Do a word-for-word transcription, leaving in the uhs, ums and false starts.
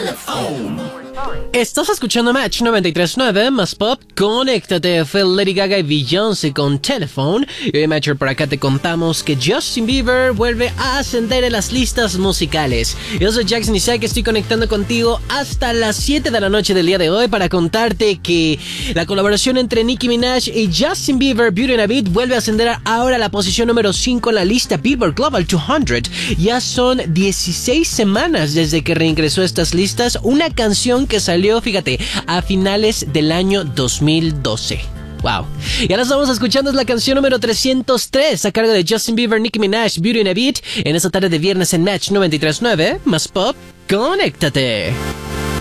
Estás escuchando Match noventa y tres punto nueve más Pop. Conéctate, fue Lady Gaga y Beyoncé con Telephone. Y hoy, Matcher, por acá te contamos que Justin Bieber vuelve a ascender en las listas musicales. Yo soy Jackson Isaac, estoy conectando contigo hasta las siete de la noche del día de hoy para contarte que la colaboración entre Nicki Minaj y Justin Bieber, Beauty and a Beat, vuelve a ascender ahora a la posición número cinco en la lista Billboard Global doscientos. Ya son dieciséis semanas desde que reingresó a estas listas, una canción que salió, fíjate, a finales del año dos mil doce. Wow. Y ahora estamos escuchando es la canción número trescientos tres a cargo de Justin Bieber, Nicki Minaj, Beauty and a Beat, en esta tarde de viernes en Match noventa y tres punto nueve más Pop. Conéctate.